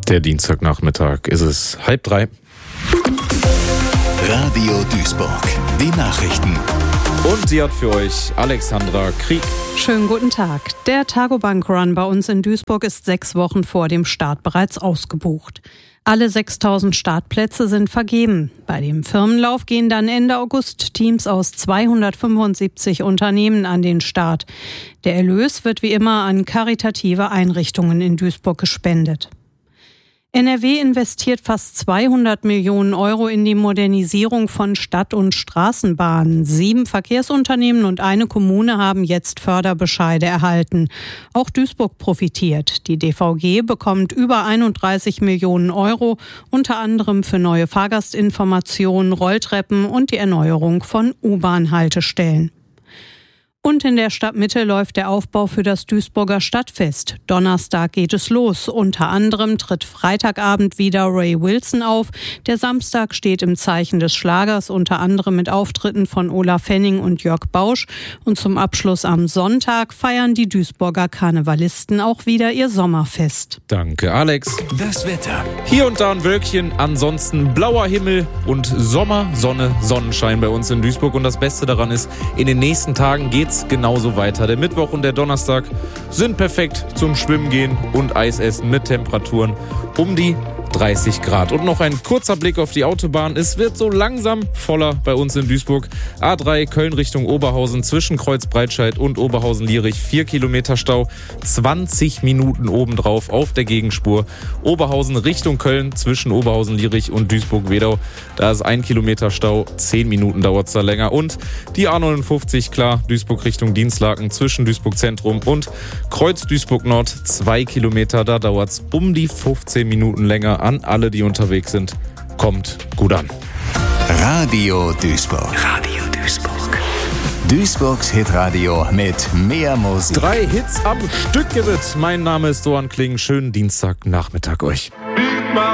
Der Dienstagnachmittag ist es 2:30. Radio Duisburg, die Nachrichten. Und sie hat für euch Alexandra Krieg. Schönen guten Tag. Der Targobank Run bei uns in Duisburg ist 6 Wochen vor dem Start bereits ausgebucht. Alle 6.000 Startplätze sind vergeben. Bei dem Firmenlauf gehen dann Ende August Teams aus 275 Unternehmen an den Start. Der Erlös wird wie immer an karitative Einrichtungen in Duisburg gespendet. NRW investiert fast 200 Millionen Euro in die Modernisierung von Stadt- und Straßenbahnen. 7 Verkehrsunternehmen und eine Kommune haben jetzt Förderbescheide erhalten. Auch Duisburg profitiert. Die DVG bekommt über 31 Millionen Euro, unter anderem für neue Fahrgastinformationen, Rolltreppen und die Erneuerung von U-Bahn-Haltestellen. Und in der Stadtmitte läuft der Aufbau für das Duisburger Stadtfest. Donnerstag geht es los. Unter anderem tritt Freitagabend wieder Ray Wilson auf. Der Samstag steht im Zeichen des Schlagers, unter anderem mit Auftritten von Olaf Henning und Jörg Bausch. Und zum Abschluss am Sonntag feiern die Duisburger Karnevalisten auch wieder ihr Sommerfest. Danke, Alex. Das Wetter. Hier und da ein Wölkchen, ansonsten blauer Himmel und Sommer, Sonne, Sonnenschein bei uns in Duisburg. Und das Beste daran ist, in den nächsten Tagen geht's genauso weiter. Der Mittwoch und der Donnerstag sind perfekt zum Schwimmen gehen und Eis essen mit Temperaturen um die 30 Grad. Und noch ein kurzer Blick auf die Autobahn. Es wird so langsam voller bei uns in Duisburg. A3 Köln Richtung Oberhausen zwischen Kreuzbreitscheid und Oberhausen-Lierich 4 Kilometer Stau, 20 Minuten obendrauf auf der Gegenspur. Oberhausen Richtung Köln zwischen Oberhausen-Lierich und Duisburg-Wedau. Da ist 1 Kilometer Stau, 10 Minuten dauert es da länger. Und die A59 klar Duisburg Richtung Dienstlaken zwischen Duisburg Zentrum und Kreuz Duisburg Nord 2 Kilometer. Da dauert es um die 15 Minuten länger. An alle, die unterwegs sind, kommt gut an. Radio Duisburg. Radio Duisburg. Duisburgs Hitradio mit mehr Musik. 3 Hits am Stück gibt es. Mein Name ist Doan Kling. Schönen Dienstagnachmittag euch.